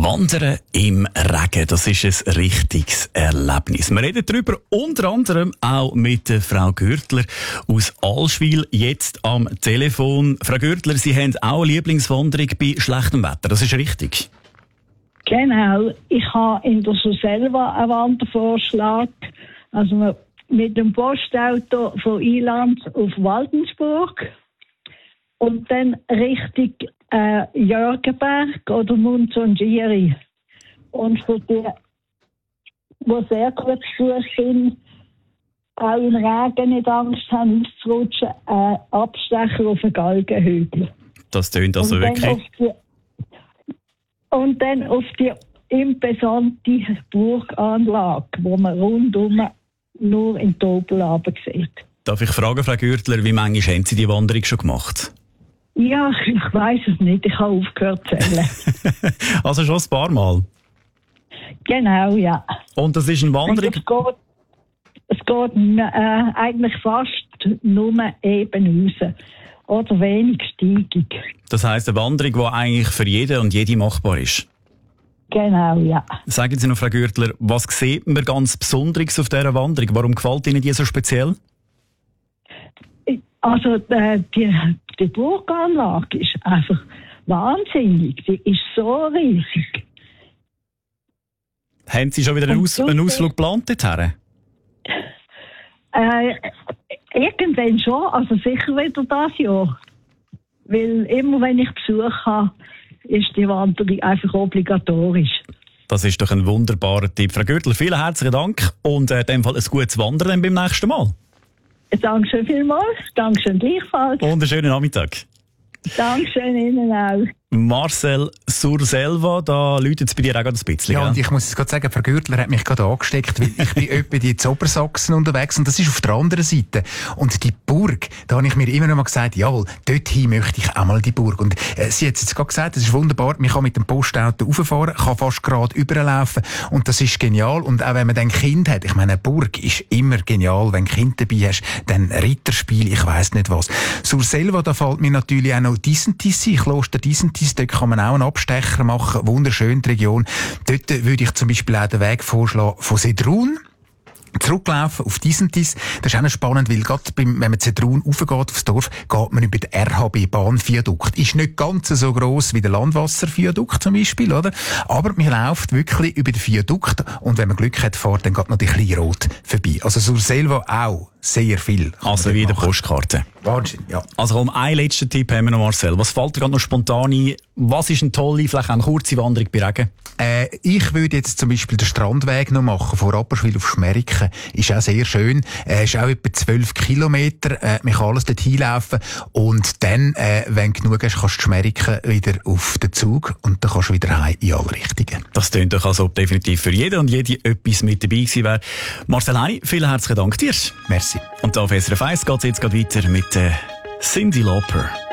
Wandern im Regen, das ist ein richtiges Erlebnis. Wir reden darüber unter anderem auch mit Frau Gürtler aus Allschwil, jetzt am Telefon. Frau Gürtler, Sie haben auch eine Lieblingswanderung bei schlechtem Wetter, das ist richtig? Genau, ich habe in der Surselva einen Wandervorschlag, also mit dem Postauto von Ilanz auf Waldensburg und dann Richtung Jörgenberg oder Munzongieri. Und für die, die sehr gut Fuß sind, auch im Regen nicht Angst haben, auszurutschen, Abstecher auf den Galgenhügel. Das tönt also wirklich. Und dann auf die imposante Burganlage, wo man rundum nur in Tobel sieht. Darf ich fragen, Frau Gürtler, wie manchmal haben Sie die Wanderung schon gemacht? Ja, ich weiss es nicht. Ich habe aufgehört zu zählen. Also schon ein paar Mal? Genau, ja. Und das ist eine Wanderung? Es geht eigentlich fast nur eben raus. Oder wenig steigig. Das heisst, eine Wanderung, die eigentlich für jeden und jede machbar ist? Genau, ja. Sagen Sie noch, Frau Gürtler, was sieht man ganz Besonderes auf dieser Wanderung? Warum gefällt Ihnen die so speziell? Also die Burganlage ist einfach wahnsinnig. Die ist so riesig. Haben Sie schon wieder einen Ausflug geplant dorthin? Irgendwann schon, also sicher wieder dieses Jahr. Weil immer wenn ich Besuch habe, ist die Wanderung einfach obligatorisch. Das ist doch ein wunderbarer Tipp. Frau Gürtler, vielen herzlichen Dank und in dem Fall ein gutes Wandern beim nächsten Mal. Dankeschön vielmals, Dankeschön gleichfalls. Und einen schönen Nachmittag. Dankeschön Ihnen auch. Marcel Surselva, da läutet es bei dir auch gerade ein bisschen. Ja, und ich muss es gerade sagen, Frau Gürtler hat mich gerade angesteckt, weil ich bin etwa in Obersachsen unterwegs und das ist auf der anderen Seite. Und die Burg, da habe ich mir immer noch mal gesagt, jawohl, dorthin möchte ich auch mal die Burg. Und sie hat jetzt gerade gesagt, das ist wunderbar, man kann mit dem Postauto rauffahren, kann fast gerade überlaufen und das ist genial. Und auch wenn man dann Kind hat, ich meine, eine Burg ist immer genial, wenn du Kind dabei hast, dann Ritterspiel, ich weiss nicht was. Surselva, da fällt mir natürlich auch noch Disentis ein, Kloster Disentis, dort kann man auch einen Abstecher machen, wunderschön die Region. Dort würde ich zum Beispiel auch den Weg vorschlagen von Sedrun. Zurücklaufen auf Disentis. Das ist auch noch spannend, weil gerade wenn man Sedrun raufgeht aufs Dorf, geht man über den RHB-Bahnviadukt. Ist nicht ganz so gross wie der Landwasserviadukt zum Beispiel, oder? Aber man läuft wirklich über den Viadukt und wenn man Glück hat, fährt dann geht noch die Kleinrot vorbei. Also Surselva auch sehr viel. Also wie in der Postkarte. Wahnsinn, ja. Also um einen letzten Tipp haben wir noch, Marcel. Was fällt dir gerade noch spontan ein? Was ist eine tolle, vielleicht auch eine kurze Wanderung bei Regen? Ich würde jetzt zum Beispiel den Strandweg noch machen, von Rapperswil auf Schmeriken. Ist auch sehr schön. Ist auch etwa 12 Kilometer. Man kann alles dort hinlaufen. Und dann, wenn du genug hast, kannst du Schmeriken wieder auf den Zug und dann kannst du wieder heim in alle Richtungen. Das klingt doch also definitiv für jeden und jede etwas mit dabei gewesen wäre. Marcel Heini, vielen herzlichen Dank dir. Merci. Und auf SRF 1 geht es jetzt gerade weiter mit Cyndi Lauper.